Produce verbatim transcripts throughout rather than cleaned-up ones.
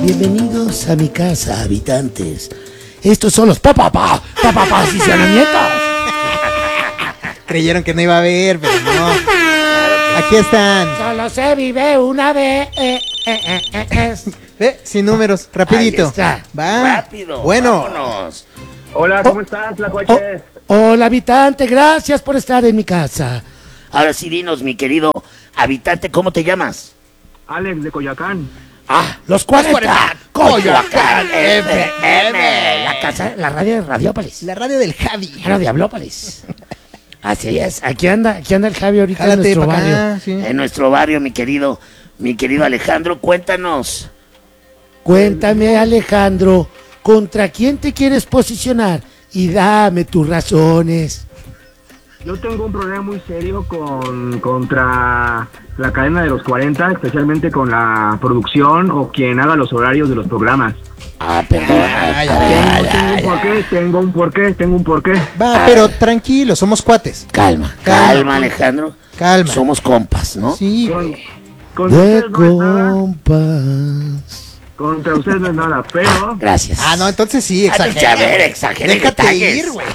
Bienvenidos a mi casa, habitantes. Estos son los papapá, papapás y nietos. Creyeron que no iba a haber, pero no. Aquí están. Solo se vive una vez. Eh, eh, eh, eh, eh. Ve, sin números, rapidito. Ahí está. Va. Rápido. Bueno. Vámonos. Hola, ¿cómo estás, Tlacuaches? Oh, hola, habitante. Gracias por estar en mi casa. Ahora sí, dinos, mi querido habitante, ¿cómo te llamas? Alex de Coyoacán. Ah, los cuarenta. Coyoacán F M. La casa, la radio de Radiópolis. La radio del Javi. La Diablópolis. Así es. Aquí anda, aquí anda el Javi ahorita. Jálate en nuestro pa' barrio. acá, sí. En nuestro barrio, mi querido, mi querido Alejandro, cuéntanos. Cuéntame, Alejandro, ¿contra quién te quieres posicionar? Y dame tus razones. Yo tengo un problema muy serio con contra la cadena de los cuarenta, especialmente con la producción o quien haga los horarios de los programas. Ah, perdón. Ay, ay, Tengo, ay, tengo un porqué, tengo un porqué, tengo un porqué. Va, pero tranquilo, somos cuates. Calma, Calma. calma, Alejandro. Calma. Somos compas, ¿no? Sí, Con, güey. contra De ustedes no es nada, compas. contra ustedes no es nada, pero Gracias. Ah, no, entonces sí, Ah, pues, exagera. a ver, exagera en Déjate detalles. ir, güey.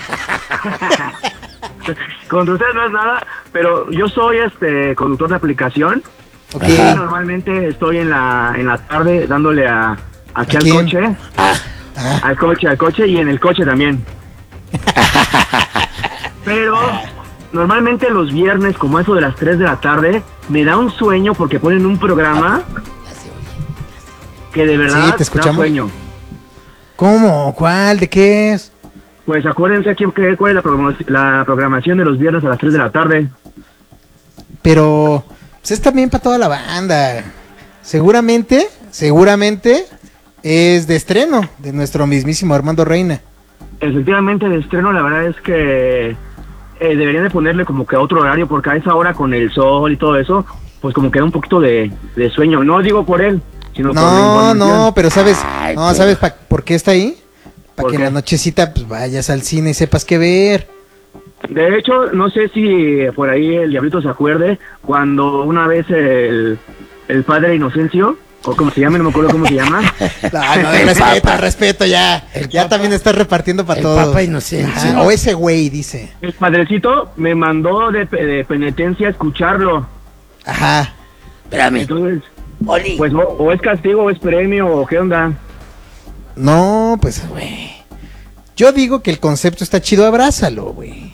contra ustedes no es nada, pero yo soy este conductor de aplicación. Ok. Y normalmente estoy en la en la tarde dándole a aquí ¿A al quién? coche, Ah, al coche, al coche y en el coche también. Pero normalmente los viernes, como eso de las tres de la tarde, me da un sueño porque ponen un programa que de verdad Sí, te da escuchamos. sueño. ¿Cómo? ¿Cuál? ¿De qué es? Pues acuérdense aquí que- cuál es la, programa- la programación de los viernes a las tres de la tarde. Pero pues es también para toda la banda. Seguramente, seguramente es de estreno de nuestro mismísimo Armando Reina. Efectivamente, de estreno, la verdad es que eh, deberían de ponerle como que otro horario, porque a esa hora con el sol y todo eso, pues como que da un poquito de, de sueño. No digo por él, sino por la No, información. no, pero ¿sabes? Ay, No, pero- ¿sabes pa- por qué está ahí? Para ¿Por que en qué? la nochecita pues vayas al cine y sepas qué ver. De hecho, no sé si por ahí el Diablito se acuerde, cuando una vez el, el padre Inocencio, o como se llama, no me acuerdo cómo se llama, No, no, respeto, respeto, ya. El Ya papa- también estás repartiendo para el todos. papa Inocencio. Ah, o ese güey, dice. el padrecito me mandó de, pe- de penitencia a escucharlo. Ajá. espérame. Entonces, Oli. pues o, o es castigo o es premio o qué onda. No, pues, güey. Yo digo que el concepto está chido, abrázalo, güey.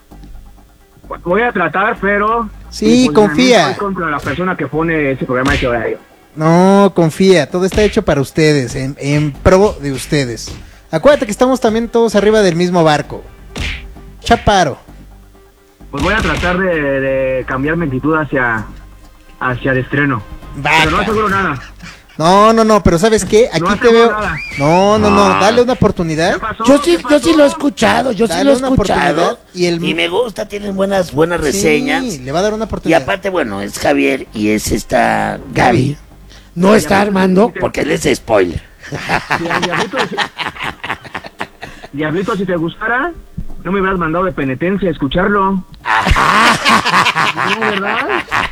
Voy a tratar, pero... Sí, mi posicionamiento confía. es contra la persona que pone ese programa ese horario. No, confía, todo está hecho para ustedes, en, en pro de ustedes. Acuérdate que estamos también todos arriba del mismo barco. Chaparo. Pues voy a tratar de, de cambiar mi actitud hacia, hacia el estreno. Vaca. Pero no aseguro nada. No, no, no, pero ¿sabes qué? Aquí No te hacemos veo. nada. No, no, no, dale una oportunidad. ¿Qué pasó? Yo sí, ¿Qué yo sí pasó? lo he escuchado, yo sí Dale lo he una escuchado. oportunidad y el- Y me gusta, tienen buenas, buenas reseñas. Sí, le va a dar una Y oportunidad. aparte, bueno, es Javier y es esta Gaby. No está Armando porque él es spoiler. Si al Diablito, si, Diablito, si te gustara, no me hubieras mandado de penitencia a escucharlo. ¿No, verdad?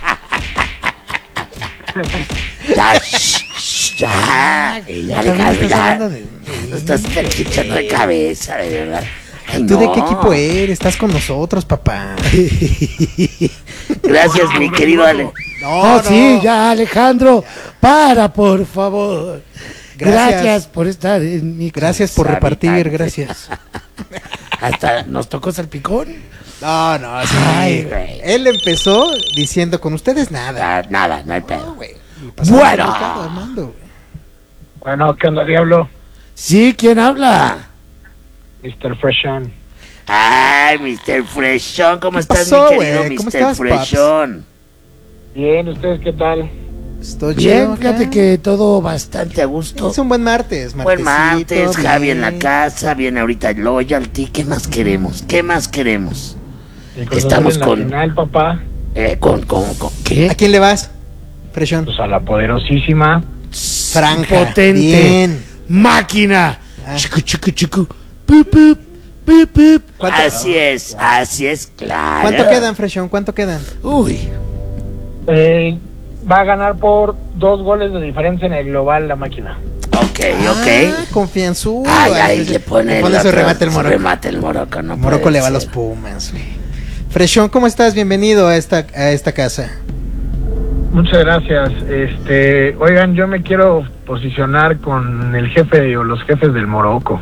Ya, shh, shh, ya, ya, Alejandro, ya. No estás echando de cabeza, de verdad. Ay, ¿Tú de no. qué equipo eres? Estás con nosotros, papá. Gracias, mi querido Ale. No, Oh, sí, ya, Alejandro. Para, por favor. Gracias. Gracias, por estar en mi Gracias por casa, repartir, habitante. gracias. Hasta nos tocó salpicón. No, no, sí. Ay, güey. Él empezó diciendo con ustedes nada. Ah, nada, no hay pedo. No, güey. Y pasó Bueno. el recado, Armando, güey. Bueno, ¿qué onda, Diablo? Sí, ¿quién habla? mister Freshan. Ay, mister Freshón, ¿cómo ¿Qué estás, pasó, mi querido güey? ¿Cómo mister estás, paps? Freshón? Bien, ¿ustedes qué tal? Estoy Bien, chido acá. fíjate que todo bastante a gusto. Es un buen martes, Buen martesito, martes, Javi en la bien. casa, viene ahorita Loyalty. ¿Qué más queremos? ¿Qué más queremos? El Cruz Estamos Azul en la con- final, papá. Eh, con, con, con, ¿qué? ¿A quién le vas, Freshón? Pues a la poderosísima. Franja. Potente. Bien. Máquina. Ah. Chicu, chicu, chicu. Pup, pup, pup, pup. ¿Cuánto- Así es, así es, claro. ¿Cuánto quedan, Freshón? ¿Cuánto quedan? Uy, Eh, va a ganar por dos goles de diferencia en el global la máquina. Ok, Ah, ok. confianzuda. Ay, ay, le pone, Le pone el su otro, remate el su Morocco. remate el Morocco, no Morocco puede le va a ser. los Pumas, güey. Freshón, ¿cómo estás? Bienvenido a esta, a esta casa. Muchas gracias. Este, oigan, yo me quiero posicionar con el jefe o los jefes del Morocco.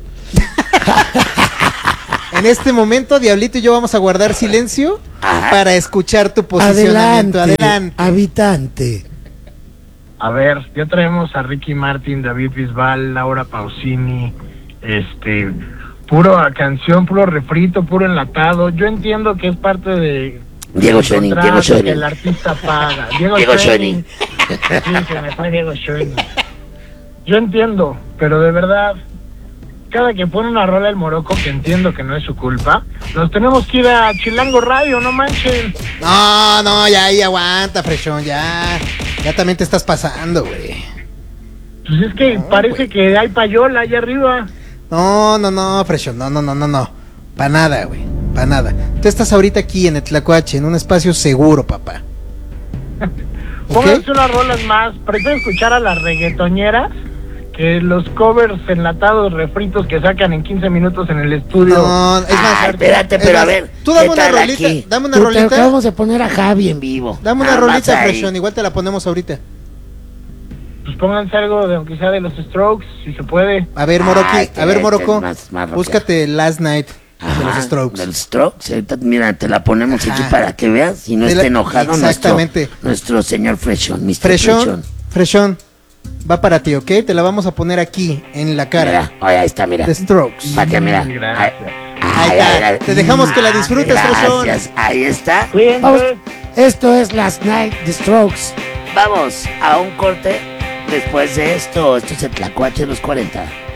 En este momento, Diablito y yo vamos a guardar silencio Ajá. para escuchar tu posicionamiento. Adelante, Adelante. habitante. A ver, ya traemos a Ricky Martin, David Bisbal, Laura Pausini, este, puro a canción, puro refrito, puro enlatado. Yo entiendo que es parte de Diego del Schoening, contrato Diego Schoening. que el artista paga. Diego, Diego Schoening. Sí, se me fue Diego Schoening. Yo entiendo, pero de verdad, cada que pone una rola el Morocco, que entiendo que no es su culpa, nos tenemos que ir a Chilango Radio, no manchen. No, no, ya ahí aguanta, Freshón, ya. Ya también te estás pasando, güey. Pues es que No, parece güey. que hay payola allá arriba. No, no, no, Freshón, no, no, no, no, no. Pa' nada, güey, pa' nada. Tú estás ahorita aquí en el Tlacuache, en un espacio seguro, papá. ¿Ok? Pónganse unas rolas más. Prefiero escuchar a las reggaetoñeras que los covers enlatados, refritos que sacan en quince minutos en el estudio. No, es más, Ay, espérate, es pero a más, ver. tú dame ¿qué una tal rolita, aquí? dame una Tú te rolita. acabamos de poner a Javi en vivo. Dame una Nada más rolita, ahí. Freshón, igual te la ponemos ahorita. Pues pónganse algo de, aunque sea de los Strokes, si se puede. A ver, Ah, Moroki, este, a ver, este Morocco, es más- más rockero. búscate Last Night de Ajá, los Strokes. de los Strokes. Ahorita, mira, te la ponemos Ajá. aquí para que veas y no De la- esté enojado nuestro, exactamente. nuestro señor Freshon, mister Freshón, Freshon. Freshón, va para ti, ¿ok? Te la vamos a poner aquí, en la cara. Mira, oye, ahí está, mira. The Strokes. Para que mira. Gracias. Ahí está. Te dejamos que la disfrutes, Freshón. Gracias, ahí está. Cuídense. Vamos. Esto es Last Night, The Strokes. Vamos a un corte. Después de esto, esto es el Tlacuache de los cuarenta.